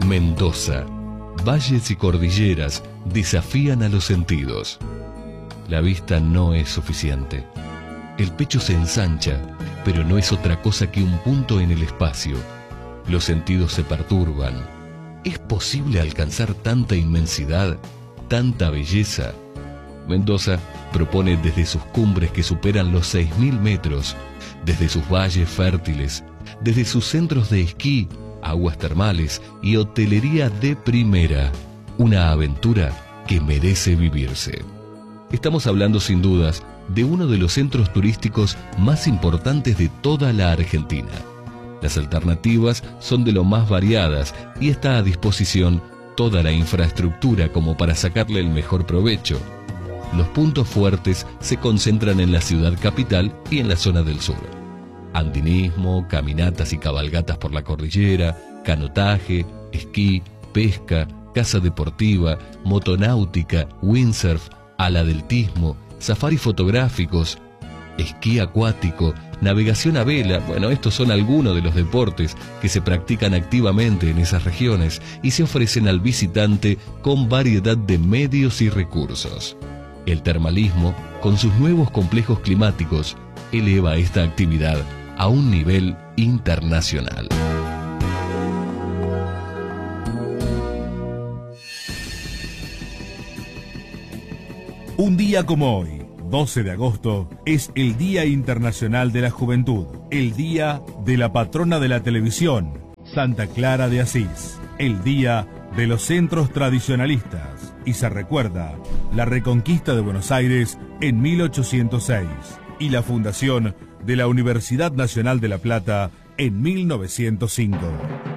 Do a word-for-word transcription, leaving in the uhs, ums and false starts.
Mendoza. Valles y cordilleras desafían a los sentidos. La vista no es suficiente. El pecho se ensancha, pero no es otra cosa que un punto en el espacio. Los sentidos se perturban. ¿Es posible alcanzar tanta inmensidad, tanta belleza? Mendoza propone desde sus cumbres que superan los seis mil metros, desde sus valles fértiles, desde sus centros de esquí, aguas termales y hotelería de primera, una aventura que merece vivirse. Estamos hablando sin dudas de uno de los centros turísticos más importantes de toda la Argentina. Las alternativas son de lo más variadas y está a disposición toda la infraestructura como para sacarle el mejor provecho. Los puntos fuertes se concentran en la ciudad capital y en la zona del sur. Andinismo, caminatas y cabalgatas por la cordillera, canotaje, esquí, pesca, caza deportiva, motonáutica, windsurf, aladeltismo, safaris fotográficos, esquí acuático, navegación a vela. Bueno, estos son algunos de los deportes que se practican activamente en esas regiones y se ofrecen al visitante con variedad de medios y recursos. El termalismo, con sus nuevos complejos climáticos, eleva esta actividad a un nivel internacional. Un día como hoy, doce de agosto, es el Día Internacional de la Juventud, el Día de la Patrona de la Televisión, Santa Clara de Asís, el Día de los Centros Tradicionalistas, y se recuerda la Reconquista de Buenos Aires en mil ochocientos seis y la fundación de la Universidad Nacional de La Plata en mil novecientos cinco.